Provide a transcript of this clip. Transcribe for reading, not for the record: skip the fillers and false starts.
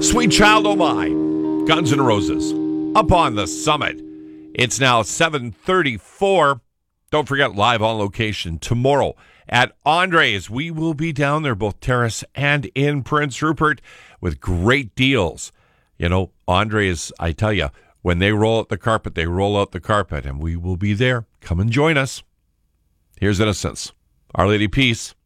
Sweet Child O' My, Guns N' Roses, up on the summit. It's now 7:34. Don't forget, live on location tomorrow at Andre's. We will be down there, both terrace and in Prince Rupert, with great deals. You know, Andre's, I tell you, when they roll out the carpet, they roll out the carpet, and we will be there. Come and join us. Here's Innocence. Our Lady Peace.